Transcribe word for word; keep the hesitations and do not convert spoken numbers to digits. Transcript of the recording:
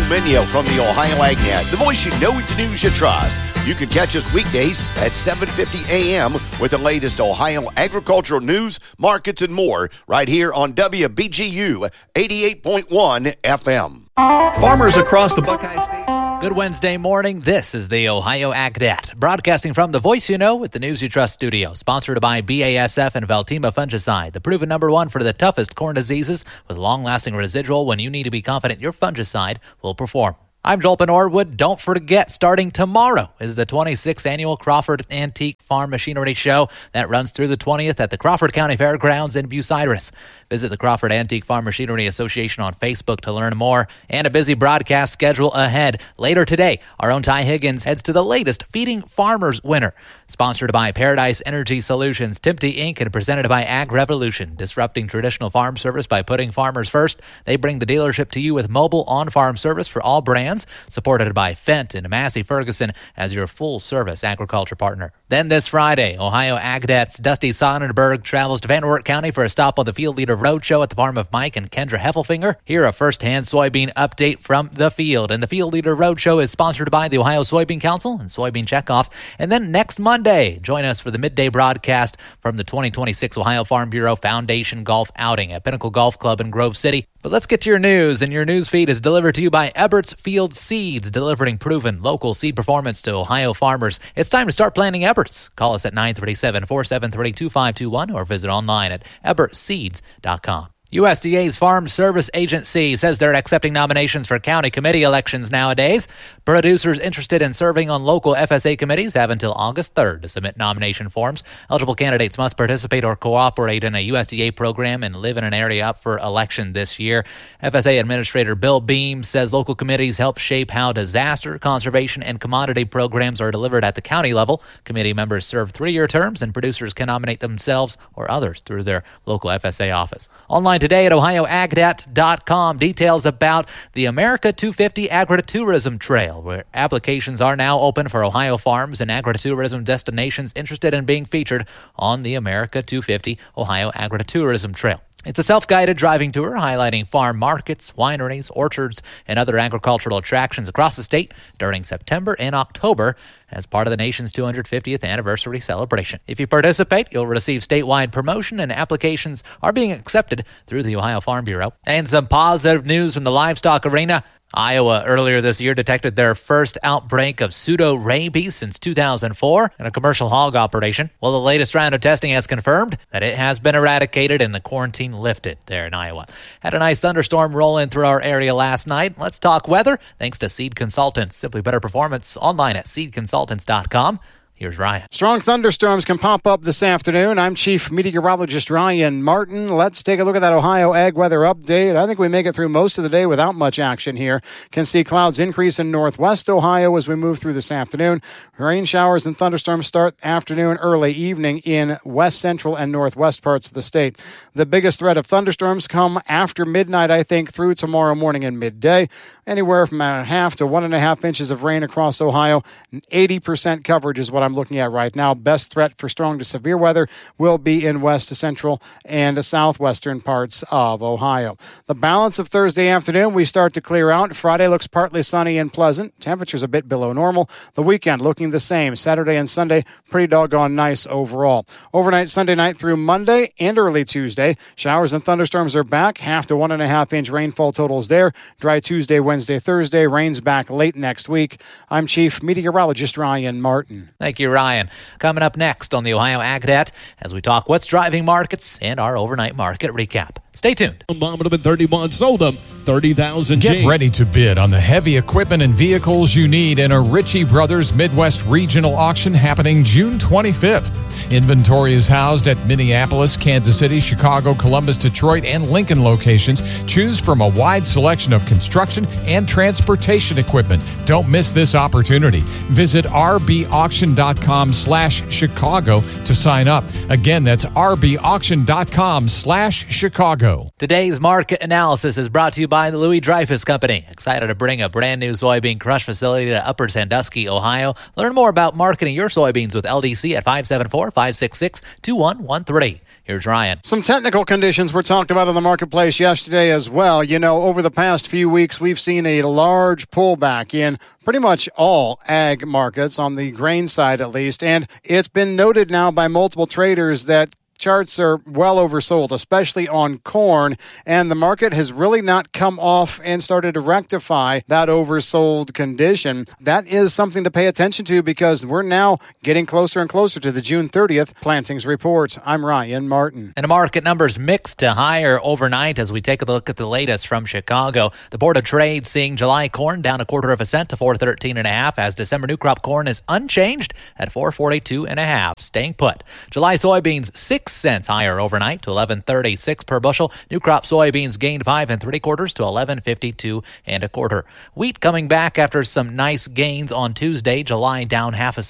Minio from the Ohio AgNet, the voice you know with the news you trust. You can catch us weekdays at seven fifty a.m. with the latest Ohio agricultural news, markets, and more right here on W B G U eighty-eight point one F M. Farmers across the Buckeye State. Good Wednesday morning. This is the Ohio AgNet, broadcasting from the voice you know with the News You Trust studio, sponsored by B A S F and Valtima Fungicide, the proven number one for the toughest corn diseases with long-lasting residual when you need to be confident your fungicide will perform. I'm Joel Norwood. Don't forget, starting tomorrow is the twenty-sixth Annual Crawford Antique Farm Machinery Show that runs through the twentieth at the Crawford County Fairgrounds in Bucyrus. Visit the Crawford Antique Farm Machinery Association on Facebook to learn more, and a busy broadcast schedule ahead. Later today, our own Ty Higgins heads to the latest Feeding Farmers winner, sponsored by Paradise Energy Solutions, Timpty Incorporated, and presented by Ag Revolution, disrupting traditional farm service by putting farmers first. They bring the dealership to you with mobile on-farm service for all brands, supported by Fendt and Massey Ferguson as your full-service agriculture partner. Then this Friday, Ohio AgNet's Dusty Sonnenberg travels to Van Wert County for a stop on the Field Leader Roadshow at the farm of Mike and Kendra Heffelfinger. Hear a first-hand soybean update from the field. And the Field Leader Roadshow is sponsored by the Ohio Soybean Council and Soybean Checkoff. And then next Monday, join us for the midday broadcast from the twenty twenty-six Ohio Farm Bureau Foundation Golf Outing at Pinnacle Golf Club in Grove City. But let's get to your news, and your news feed is delivered to you by Ebert's Field Seeds, delivering proven local seed performance to Ohio farmers. It's time to start planting Ebert's. Call us at nine three seven, four seven three, two five two one or visit online at ebert seeds dot com. U S D A's Farm Service Agency says they're accepting nominations for county committee elections nowadays. Producers interested in serving on local F S A committees have until August third to submit nomination forms. Eligible candidates must participate or cooperate in a U S D A program and live in an area up for election this year. F S A Administrator Bill Beam says local committees help shape how disaster, conservation, and commodity programs are delivered at the county level. Committee members serve three-year terms, and producers can nominate themselves or others through their local F S A office. Online today at ohio agnet dot com, details about the America two fifty Agritourism Trail, where applications are now open for Ohio farms and agritourism destinations interested in being featured on the America two fifty Ohio Agritourism Trail. It's a self-guided driving tour highlighting farm markets, wineries, orchards, and other agricultural attractions across the state during September and October as part of the nation's two hundred fiftieth anniversary celebration. If you participate, you'll receive statewide promotion, and applications are being accepted through the Ohio Farm Bureau. And some positive news from the livestock arena. Iowa earlier this year detected their first outbreak of pseudo-rabies since two thousand four in a commercial hog operation. Well, the latest round of testing has confirmed that it has been eradicated and the quarantine lifted there in Iowa. Had a nice thunderstorm roll in through our area last night. Let's talk weather thanks to Seed Consultants. Simply better performance online at seed consultants dot com. Here's Ryan. Strong thunderstorms can pop up this afternoon. I'm Chief Meteorologist Ryan Martin. Let's take a look at that Ohio Ag Weather Update. I think we make it through most of the day without much action here. Can see clouds increase in northwest Ohio as we move through this afternoon. Rain showers and thunderstorms start afternoon, early evening in west central and northwest parts of the state. The biggest threat of thunderstorms come after midnight, I think, through tomorrow morning and midday. Anywhere from a half to one and a half inches of rain across Ohio. eighty percent coverage is what I'm looking at right now. Best threat for strong to severe weather will be in west to central and the southwestern parts of Ohio. The balance of Thursday afternoon, we start to clear out. Friday looks partly sunny and pleasant. Temperatures a bit below normal. The weekend looking the same. Saturday and Sunday, pretty doggone nice overall. Overnight Sunday night through Monday and early Tuesday, showers and thunderstorms are back. Half to one and a half inch rainfall totals there. Dry Tuesday, Wednesday, Thursday. Rains back late next week. I'm Chief Meteorologist Ryan Martin. Thank you, Ryan. Coming up next on the Ohio AgNet as we talk what's driving markets and our overnight market recap. Stay tuned. Bottom of thirty-one, sold them thirty thousand. Get ready to bid on the heavy equipment and vehicles you need in a Ritchie Brothers Midwest Regional Auction happening June twenty-fifth. Inventory is housed at Minneapolis, Kansas City, Chicago, Columbus, Detroit, and Lincoln locations. Choose from a wide selection of construction and transportation equipment. Don't miss this opportunity. Visit r b auction dot com slash Chicago to sign up. Again, that's r b auction dot com slash Chicago. Today's market analysis is brought to you by the Louis Dreyfus Company. Excited to bring a brand new soybean crush facility to Upper Sandusky, Ohio. Learn more about marketing your soybeans with L D C at five seven four, five six six, two one one three. Here's Ryan. Some technical conditions were talked about in the marketplace yesterday as well. You know, over the past few weeks, we've seen a large pullback in pretty much all ag markets, on the grain side at least. And it's been noted now by multiple traders that charts are well oversold, especially on corn, and the market has really not come off and started to rectify that oversold condition. That is something to pay attention to because we're now getting closer and closer to the June thirtieth plantings report. I'm Ryan Martin. And the market numbers mixed to higher overnight as we take a look at the latest from Chicago. The Board of Trade seeing July corn down a quarter of a cent to four thirteen and a half, as December new crop corn is unchanged at four forty-two and a half, staying put. July soybeans six cents higher overnight to eleven thirty-six per bushel. New crop soybeans gained five and three quarters to eleven fifty-two and a quarter. Wheat coming back after some nice gains on Tuesday. July down half a